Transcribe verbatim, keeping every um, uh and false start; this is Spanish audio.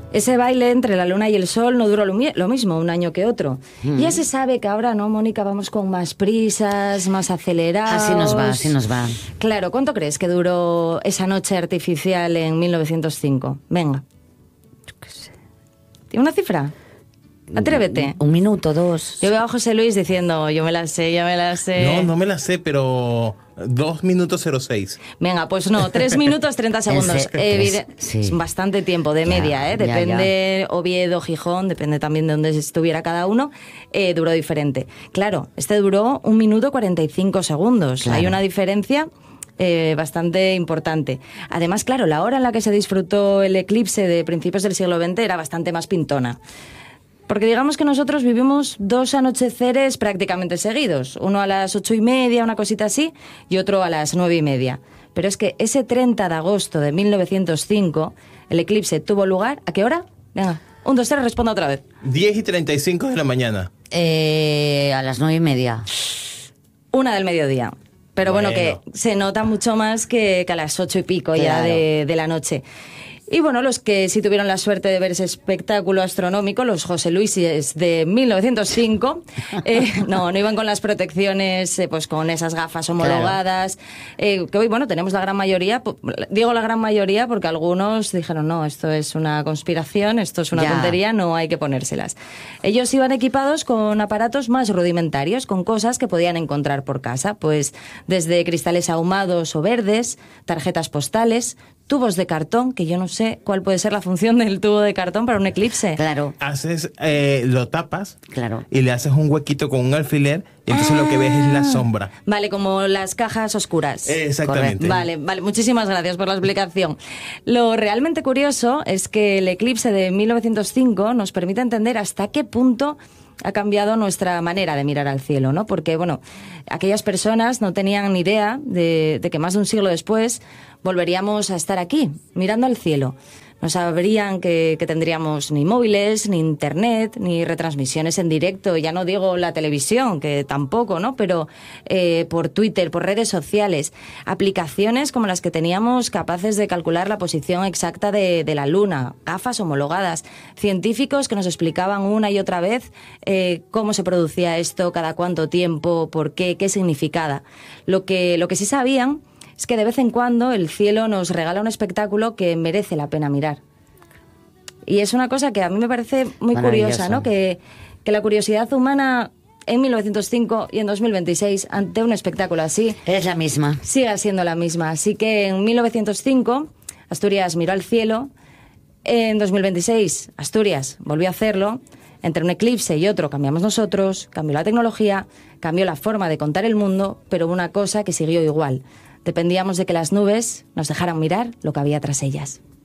Ese baile entre la luna y el sol no duró lo, mi lo mismo un año que otro. Mm. Ya se sabe que ahora, ¿no, Mónica? Vamos con más prisas, más acelerados. Así nos va, así nos va. Claro, ¿cuánto crees que duró esa noche artificial en mil novecientos cinco? Venga. Yo qué sé. ¿Tiene una cifra? Atrévete. Un minuto, dos. Yo veo a José Luis diciendo, yo me la sé, ya me la sé. No, no me la sé, pero dos minutos cero seis. Venga, pues no, tres minutos treinta segundos. Evide sí. Es bastante tiempo de media, ya, ¿eh? Depende, ya, ya. Oviedo, Gijón, depende también de dónde estuviera cada uno, eh, duró diferente. Claro, este duró un minuto cuarenta y cinco segundos. Claro. Hay una diferencia Eh, bastante importante. Además, claro, la hora en la que se disfrutó el eclipse de principios del siglo veinte era bastante más pintona. Porque digamos que nosotros vivimos dos anocheceres prácticamente seguidos. Uno a las ocho y media, una cosita así, y otro a las nueve y media. Pero es que ese treinta de agosto de mil novecientos cinco, el eclipse tuvo lugar... ¿A qué hora? Venga, un, dos, tres, responda otra vez. diez y treinta y cinco de la mañana. Eh, a las nueve y media. Una del mediodía. Pero bueno, bueno, que se nota mucho más que, que a las ocho y pico claro. ya de, de la noche. Y bueno, los que sí tuvieron la suerte de ver ese espectáculo astronómico, los José Luises de mil novecientos cinco, eh, no, no iban con las protecciones, eh, pues con esas gafas homologadas, claro. eh, que hoy, bueno, tenemos la gran mayoría, digo la gran mayoría porque algunos dijeron, no, esto es una conspiración, esto es una ya. tontería, no hay que ponérselas. Ellos iban equipados con aparatos más rudimentarios, con cosas que podían encontrar por casa, pues desde cristales ahumados o verdes, tarjetas postales, tubos de cartón, que yo no sé cuál puede ser la función del tubo de cartón para un eclipse. Claro. Haces, eh, lo tapas claro. y le haces un huequito con un alfiler y entonces ah. lo que ves es la sombra. Vale, como las cajas oscuras. Eh, exactamente. Correcto. Vale, vale, muchísimas gracias por la explicación. Lo realmente curioso es que el eclipse de mil novecientos cinco nos permite entender hasta qué punto ha cambiado nuestra manera de mirar al cielo, ¿no? Porque, bueno, aquellas personas no tenían ni idea de, de que más de un siglo después volveríamos a estar aquí, mirando al cielo. No sabrían que, que tendríamos ni móviles, ni internet, ni retransmisiones en directo. Ya no digo la televisión, que tampoco, ¿no? Pero eh, por Twitter, por redes sociales, aplicaciones como las que teníamos capaces de calcular la posición exacta de, de la Luna, gafas homologadas, científicos que nos explicaban una y otra vez eh, cómo se producía esto, cada cuánto tiempo, por qué, qué significaba. Lo que, lo que sí sabían es que de vez en cuando el cielo nos regala un espectáculo que merece la pena mirar. Y es una cosa que a mí me parece muy curiosa, ¿no? Que, que la curiosidad humana en mil novecientos cinco y en dos mil veintiséis, ante un espectáculo así... Es la misma. Sigue siendo la misma. Así que en mil novecientos cinco, Asturias miró al cielo. En dos mil veintiséis, Asturias volvió a hacerlo. Entre un eclipse y otro cambiamos nosotros, cambió la tecnología, cambió la forma de contar el mundo, pero una cosa que siguió igual. Dependíamos de que las nubes nos dejaran mirar lo que había tras ellas.